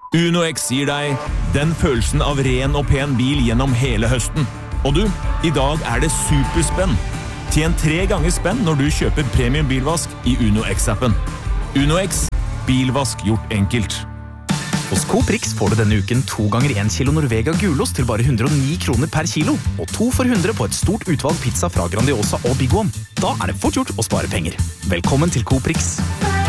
UnoX gir deg den følelsen av ren og pen bil gjennom hele høsten. Og du, i dag det superspenn. Tjen 3 ganger spenn når du kjøper premium bilvask i UnoX-appen. UnoX, bilvask gjort enkelt. Hos Coop Rix får du denne uken 2 ganger 1 kilo Norvega gulost til bare 109 kroner per kilo, og 2 for 100 på et stort utvalg pizza fra Grandiosa og Big One. Da det fort gjort å spare penger. Velkommen til Coop Rix.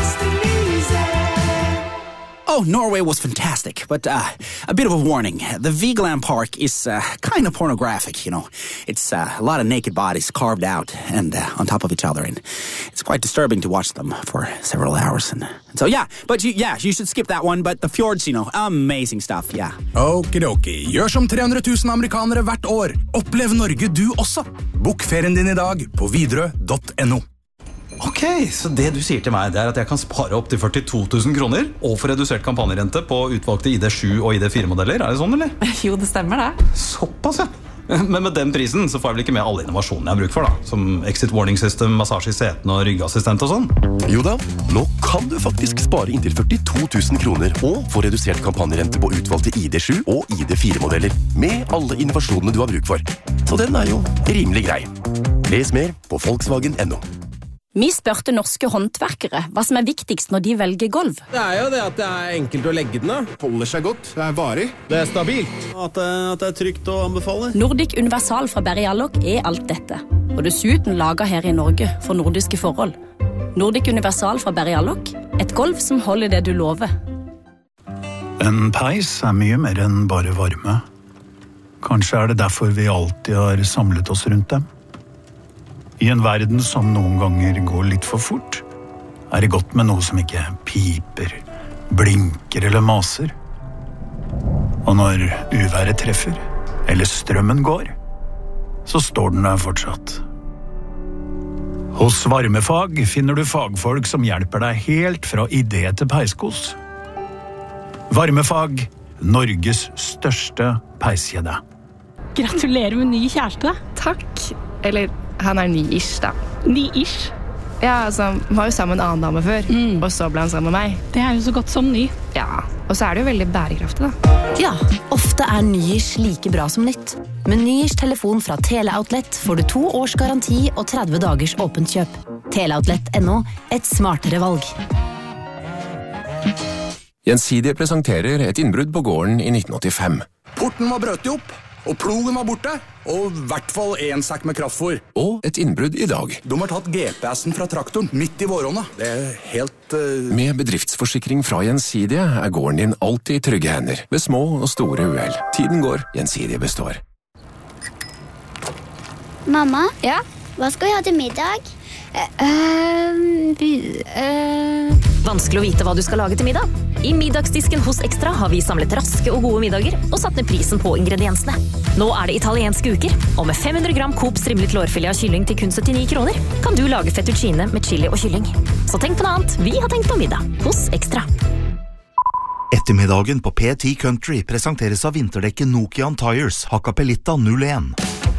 Oh, Norway was fantastic, but a bit of a warning. The Vigeland Park is kind of pornographic, you know. It's a lot of naked bodies carved out and on top of each other, and it's quite disturbing to watch them for several hours. And so, yeah, but you should skip that one, but the fjords, you know, amazing stuff, yeah. Okidoki, gjør som 300 000 amerikanere hvert år. Opplev Norge du også. Bok ferien din i dag på Widerøe.no. Ok, så det du sier til meg at jeg kan spare opp til 42 000 kroner og få redusert kampanjerente på utvalgte ID7 og ID4-modeller, det sånn, eller? Jo, det stemmer det. Såpass, ja. Men med den prisen så får jeg vel ikke med alle innovasjonene jeg har bruk for da, som exit warning system, massasje i seten og ryggassistent og sånn? Jo da, nå kan du faktisk spare inntil 42 000 kroner og få redusert kampanjerente på utvalgte ID7 og ID4-modeller med alle innovasjonene du har bruk for. Så den jo rimelig grei. Les mer på Volkswagen.no. Vi spørte norske håndverkere hva som viktigst når de velger gulv. Det jo det at det enkelt å legge den da. Holder seg godt, det varig, det stabilt. At det trygt å anbefale. Nordic Universal fra Berg Allok alt dette. Og dessuten laget her i Norge for nordiske forhold. Nordic Universal fra Berg Allok, et gulv som holder det du lover. En peis mye mer enn bare varme. Kanskje det derfor vi alltid har samlet oss rundt dem. I en verden som noen ganger går litt for fort, det godt med noe som ikke piper, blinker eller maser. Og når uværet treffer, eller strømmen går, så står den der fortsatt. Hos Varmefag finner du fagfolk som hjelper deg helt fra idé til peiskos. Varmefag, Norges største peiskjede. Gratulerer med ny kjæreste. Takk, eller... Han ny-ish da. Ny-ish? Ja, altså, han var jo sammen med en annen dame før, og så ble han sammen med meg. Det jo så godt som ny. Ja, og så det jo veldig bærekraftig da. Ja, ofte ny-ish like bra som nytt. Med ny-ish telefon fra Teleoutlet får du 2 års garanti og 30 dagers åpent kjøp. Teleoutlet.no, et smartere valg. Gjensidige presenterer et innbrudd på gården i 1985. Porten var brøt opp, og plogen var borte, og I hvert fall 1 sekk med kraftfôr. Og et innbrudd I dag. De har tatt GPS-en fra traktoren midt I våronna. Det helt... Med bedriftsforsikring fra Gjensidige gården din alltid I trygge hender, ved små og store uhell. Tiden går, Gjensidige består. Mamma? Ja? Hva skal vi ha til middag? Vanskelig å vite hva du skal lage til middag. I middagsdisken hos Extra har vi samlet raske og gode middager og satt ned prisen på ingrediensene. Nå det italienske uker, og med 500 gram Coop strimlet lårfilet av kylling til kun 79 kroner, kan du lage fettuccine med chili og kylling. Så tenk på noe annet, vi har tenkt på middag hos Extra. Ettermiddagen på PT Country presenteres av vinterdekket Nokian Tires Hakkapeliitta 01.